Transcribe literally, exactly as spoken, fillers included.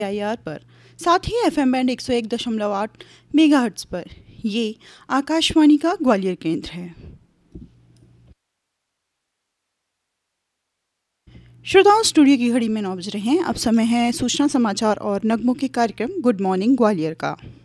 I R पर, साथ ही F M band एक सौ एक दशमलव आठ मेगाहर्ट्ज़ पर। ये आकाशवाणी का ग्वालियर केंद्र है। श्रोताओं, स्टूडियो की घड़ी में नौ बज रहे हैं। अब समय है सूचना समाचार और नगमों के कार्यक्रम गुड मॉर्निंग ग्वालियर का।